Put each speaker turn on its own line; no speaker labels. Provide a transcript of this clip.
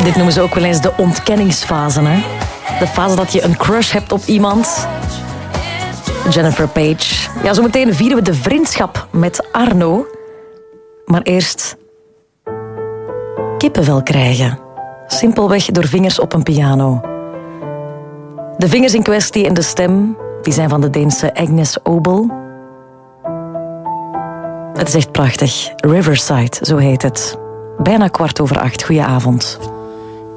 Dit noemen ze ook wel eens de ontkenningsfase, hè? De fase dat je een crush hebt op iemand. Jennifer Page. Ja, zometeen vieren we de vriendschap met Arno. Maar eerst kippenvel krijgen. Simpelweg door vingers op een piano. De vingers in kwestie en de stem, die zijn van de Deense Agnes Obel. Het is echt prachtig. Riverside, zo heet het. Bijna 7:15. Goedenavond.